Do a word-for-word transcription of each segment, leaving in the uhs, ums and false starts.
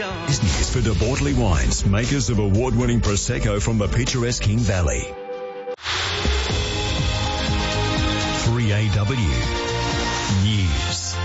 This news for De Bortley Wines, makers of award-winning Prosecco from the picturesque King Valley. three A W News.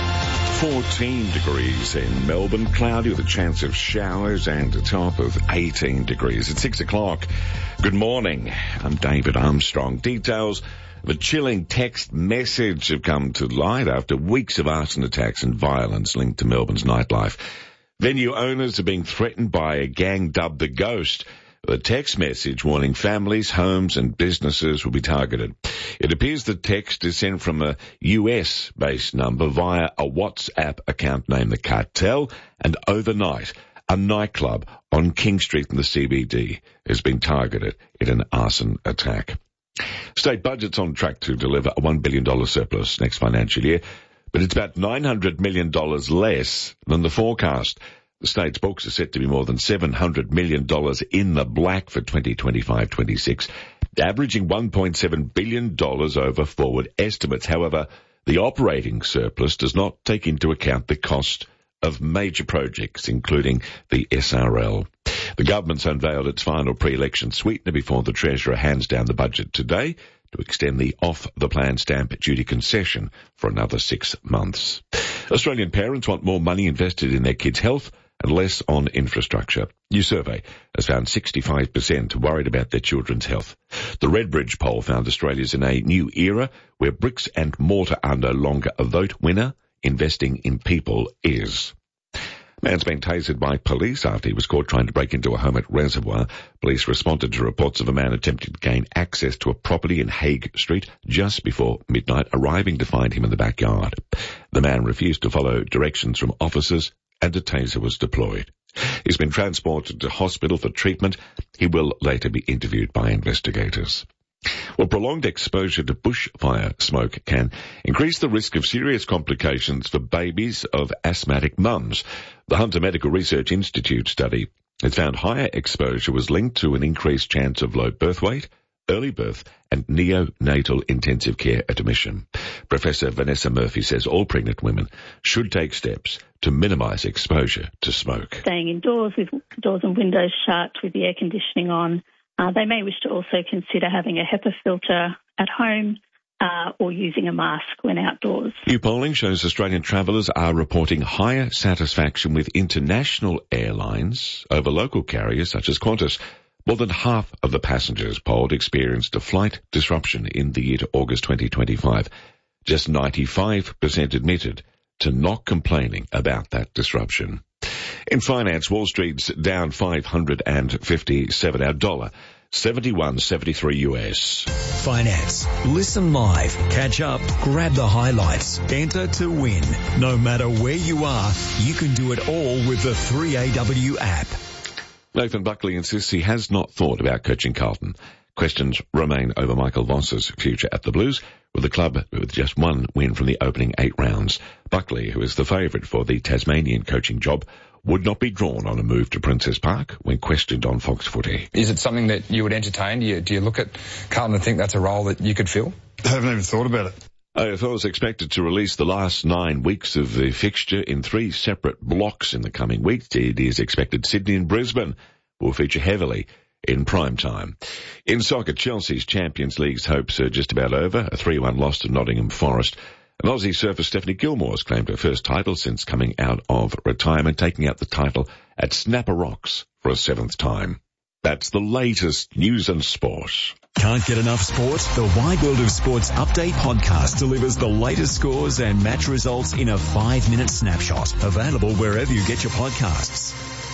fourteen degrees in Melbourne, cloudy with a chance of showers and a top of eighteen degrees. At six o'clock, good morning. I'm David Armstrong. Details of a chilling text message have come to light after weeks of arson attacks and violence linked to Melbourne's nightlife. Venue owners are being threatened by a gang dubbed the Ghost. The text message warning families, homes and businesses will be targeted. It appears the text is sent from a U S-based number via a WhatsApp account named The Cartel, and overnight a nightclub on King Street in the C B D has been targeted in an arson attack. State budget's on track to deliver a one billion dollars surplus next financial year, but it's about nine hundred million dollars less than the forecast. The state's books are set to be more than seven hundred million dollars in the black for twenty twenty-five twenty-six, averaging one point seven billion dollars over forward estimates. However, the operating surplus does not take into account the cost of major projects, including the S R L. The government's unveiled its final pre-election sweetener before the Treasurer hands down the budget today to extend the off-the-plan stamp duty concession for another six months. Australian parents want more money invested in their kids' health and less on infrastructure. New survey has found sixty-five percent worried about their children's health. The Redbridge poll found Australia's in a new era where bricks and mortar are no longer a vote winner. Investing in people is. Man's been tasered by police after he was caught trying to break into a home at Reservoir. Police responded to reports of a man attempting to gain access to a property in Hague Street just before midnight, arriving to find him in the backyard. The man refused to follow directions from officers and a taser was deployed. He's been transported to hospital for treatment. He will later be interviewed by investigators. Well, prolonged exposure to bushfire smoke can increase the risk of serious complications for babies of asthmatic mums. The Hunter Medical Research Institute study has found higher exposure was linked to an increased chance of low birth weight, early birth, and neonatal intensive care admission. Professor Vanessa Murphy says all pregnant women should take steps to minimise exposure to smoke. Staying indoors with doors and windows shut, with the air conditioning on. Uh, they may wish to also consider having a HEPA filter at home uh, or using a mask when outdoors. New polling shows Australian travellers are reporting higher satisfaction with international airlines over local carriers such as Qantas. More than half of the passengers polled experienced a flight disruption in the year to August twenty twenty-five. Just ninety-five percent admitted to not complaining about that disruption. In finance, Wall Street's down five hundred fifty-seven. Our dollar, seventy-one seventy-three U S. Finance. Listen live, catch up, grab the highlights, enter to win. No matter where you are, you can do it all with the three A W app. Nathan Buckley insists he has not thought about coaching Carlton. Questions remain over Michael Voss's future at the Blues, with the club with just one win from the opening eight rounds. Buckley, who is the favourite for the Tasmanian coaching job, would not be drawn on a move to Princess Park when questioned on Fox Footy. Is it something that you would entertain? Do you, do you look at Carlton and think that's a role that you could fill? I haven't even thought about it. A F L is expected to release the last nine weeks of the fixture in three separate blocks in the coming weeks. It is expected Sydney and Brisbane will feature heavily in prime time. In soccer, Chelsea's Champions League's hopes are just about over. A three one loss to Nottingham Forest. And Aussie surfer Stephanie Gilmore's claimed her first title since coming out of retirement, taking out the title at Snapper Rocks for a seventh time. That's the latest news and sport. Can't get enough sport? The Wide World of Sports Update podcast delivers the latest scores and match results in a five-minute snapshot. Available wherever you get your podcasts.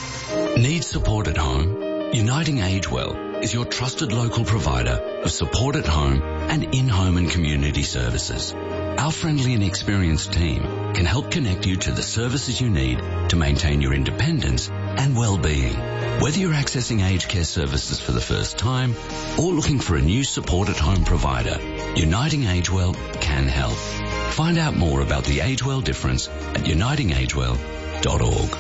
Need support at home? Uniting Agewell is your trusted local provider of support at home and in-home and community services. Our friendly and experienced team can help connect you to the services you need to maintain your independence and well-being. Whether you're accessing aged care services for the first time or looking for a new support at home provider, Uniting Agewell can help. Find out more about the Agewell difference at uniting agewell dot org.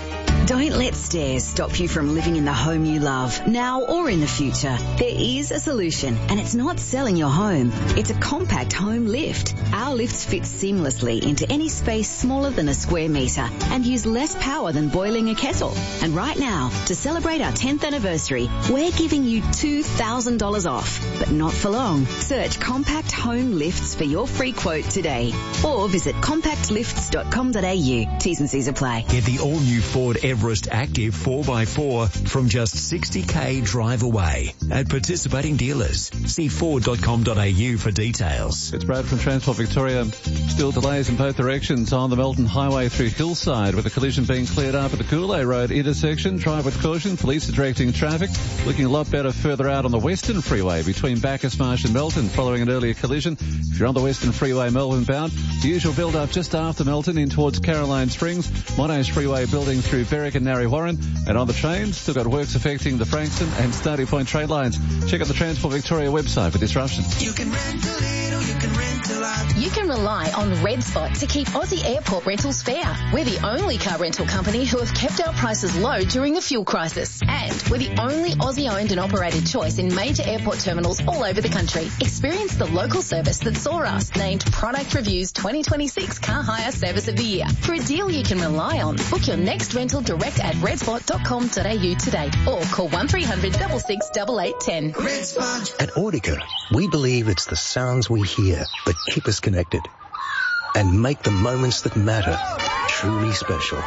Don't let stairs stop you from living in the home you love, now or in the future. There is a solution, and it's not selling your home. It's a compact home lift. Our lifts fit seamlessly into any space smaller than a square metre and use less power than boiling a kettle. And right now, to celebrate our tenth anniversary, we're giving you two thousand dollars off, but not for long. Search Compact Home Lifts for your free quote today, or visit compact lifts dot com dot a u. T's and C's apply. Get the all-new Ford Everest Active four by four from just sixty k drive away at participating dealers. See ford dot com dot a u for details. It's Brad from Transport Victoria. Still delays in both directions on the Melton Highway through Hillside, with a collision being cleared up at the Cooley Road intersection. Drive with caution. Police are directing traffic. Looking a lot better further out on the Western Freeway between Bacchus Marsh and Melton following an earlier collision. If you're on the Western Freeway Melbourne bound, the usual build-up just after Melton in towards Caroline Springs. Monash Freeway building through Berwick and Narre Warren. And on the trains, still got works affecting the Frankston and Starting Point trade lines. Check out the Transport Victoria website for disruptions. You can rent a little, you can rent a lot. You can rely on Red Spot to keep Aussie airport rentals fair. We're the only car rental company who have kept our prices low during the fuel crisis. And we're the only Aussie-owned and operated choice in major airport terminals all over the country. Experience the local service that saw us named Product Review's twenty twenty-six Car Hire Service of the Year. For a deal you can rely on, book your next rental direct at red spot dot com dot a u today or call one three hundred, six six, eight eight one zero. Red Spot. At Audica, we believe it's the sounds we hear that keep us connected and make the moments that matter truly special.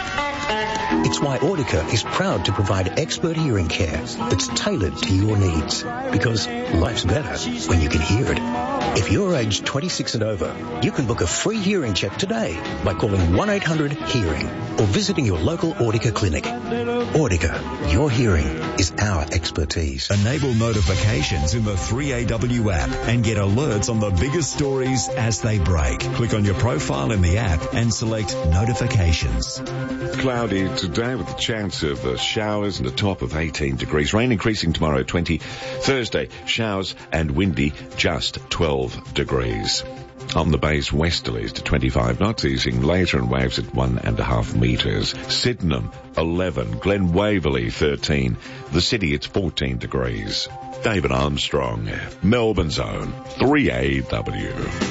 It's why Audica is proud to provide expert hearing care that's tailored to your needs, because life's better when you can hear it. If you're aged twenty-six and over, you can book a free hearing check today by calling one eight hundred hearing or visiting your local Audica clinic. Audica, your hearing is our expertise. Enable notifications in the three A W app and get alerts on the biggest stories as they break. Click on your profile in the app and select notifications. Cloudy today with a chance of uh, showers and a top of eighteen degrees. Rain increasing tomorrow, twenty. Thursday, showers and windy, just twelve degrees. On the base, westerlies to twenty-five knots, easing later, and waves at one and a half metres. Sydenham, eleven. Glen Waverley, thirteen. The city, it's fourteen degrees. David Armstrong, Melbourne's own three A W.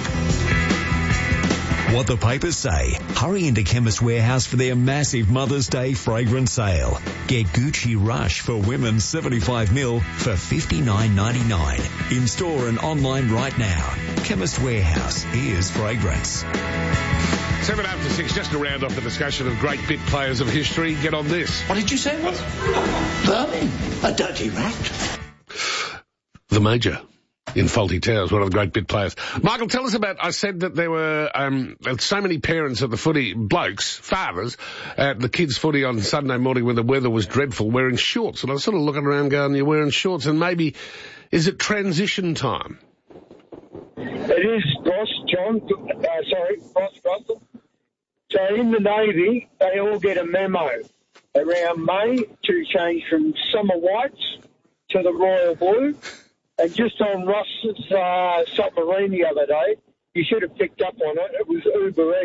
What the papers say. Hurry into Chemist Warehouse for their massive Mother's Day fragrance sale. Get Gucci Rush for women seventy-five mil for fifty-nine ninety-nine. In store and online right now. Chemist Warehouse. Here's fragrance. Seven after six, just to round off the discussion of great bit players of history. Get on this. What did you say? What? Vermin? A dirty rat? The Major. In Faulty Towers, one of the great bit players. Michael, tell us about, I said that there were um, so many parents at the footy, blokes, fathers, at the kids' footy on Sunday morning when the weather was dreadful, wearing shorts. And I was sort of looking around going, you're wearing shorts, and maybe, is it transition time? It is, Ross, John, uh, sorry, Ross Russell. So in the Navy, they all get a memo around May to change from summer whites to the royal blue. And just on Ross's uh, submarine the other day, you should have picked up on it. It was Uber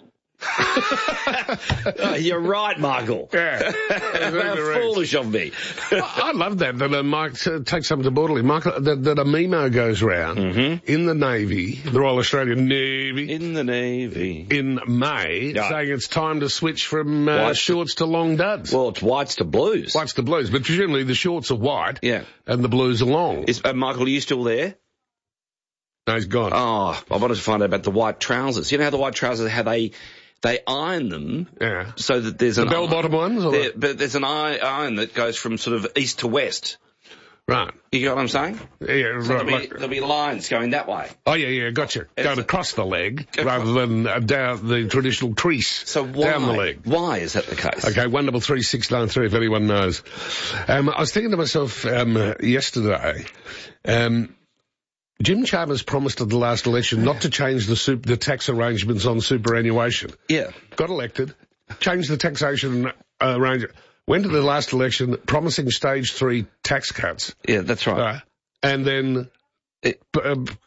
Eats. Oh, you're right, Michael. Yeah. How foolish of me. I, I love that, that uh, Mike, uh, take something to Borderley, Michael, that, that a memo goes round mm-hmm. in the Navy, the Royal Australian Navy. In the Navy. In May, no. saying it's time to switch from uh, shorts to long duds. Well, it's whites to blues. Whites to blues, but generally the shorts are white yeah. and the blues are long. Is, uh, Michael, are you still there? No, he's gone. Oh, I wanted to find out about the white trousers. You know how the white trousers, how they... They iron them yeah. so that there's the an... The bell-bottom ones? Or there, but there's an iron that goes from sort of east to west. Right. You get what I'm saying? Yeah, so right. There'll be, like, there'll be lines going that way. Oh, yeah, yeah, gotcha. It's going across the leg rather than uh, down the traditional crease so why, down the leg. Why is that the case? Okay, one double three six nine three if anyone knows. Um, I was thinking to myself um, uh, yesterday... Um, Jim Chalmers promised at the last election not to change the super, the tax arrangements on superannuation. Yeah. Got elected, changed the taxation uh, arrangement, went to the last election promising stage three tax cuts. Yeah, that's right. Uh, and then it, uh,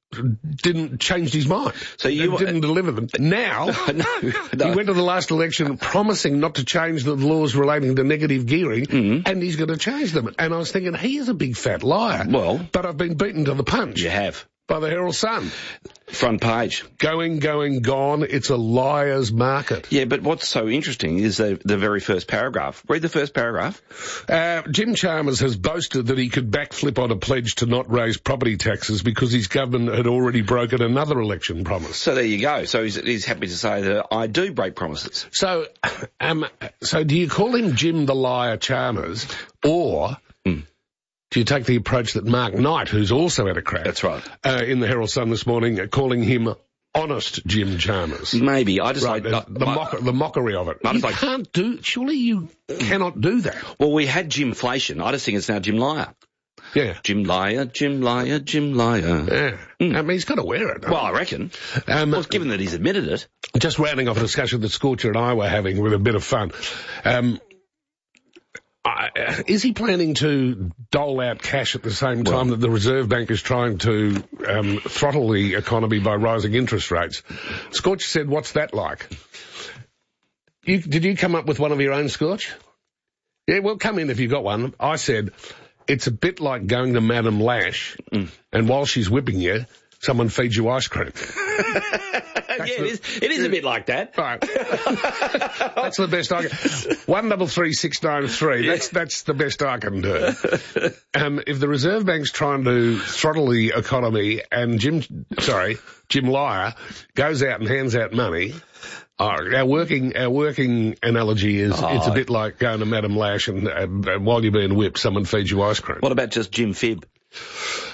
didn't change his mind. So you It didn't deliver them. Now, no, no. he went to the last election promising not to change the laws relating to negative gearing, mm-hmm. and he's going to change them. And I was thinking, he is a big fat liar. Well, but I've been beaten to the punch. You have. By the Herald Sun. Front page. Going, going, gone. It's a liar's market. Yeah, but what's so interesting is the, the very first paragraph. Read the first paragraph. Uh, Jim Chalmers has boasted that he could backflip on a pledge to not raise property taxes because his government had already broken another election promise. So there you go. So he's, he's happy to say that I do break promises. So, um, so do you call him Jim the Liar Chalmers, or... Mm. Do you take the approach that Mark Knight, who's also had a crack... That's right. Uh, in the Herald Sun this morning, uh, calling him honest Jim Chalmers? Maybe. I just right, like... The, the, I, mock, the mockery of it. I You like, can't do... Surely you cannot do that. Well, we had Jimflation. I just think it's now Jim Liar. Yeah. Jim Liar, Jim Liar, Jim Liar. Yeah. Mm. I mean, he's got to wear it. Well, I reckon. Um, well, given that he's admitted it. Just rounding off a discussion that Scorcher and I were having with a bit of fun. Um... Uh, is he planning to dole out cash at the same time well, that the Reserve Bank is trying to um, throttle the economy by rising interest rates? Scorch said, what's that like? You, did you come up with one of your own, Scorch? Yeah, well, come in if you got one. I said, it's a bit like going to Madame Lash, mm. and while she's whipping you, someone feeds you ice cream. Yeah, the, it is. It is a bit like that. Right. That's the best I can. One double three six nine three. Yeah. That's that's the best I can do. Um, if the Reserve Bank's trying to throttle the economy, and Jim, sorry, Jim Liar goes out and hands out money. Oh, our working our working analogy is oh. It's a bit like going to Madame Lash, and uh, while you're being whipped, someone feeds you ice cream. What about just Jim Fib?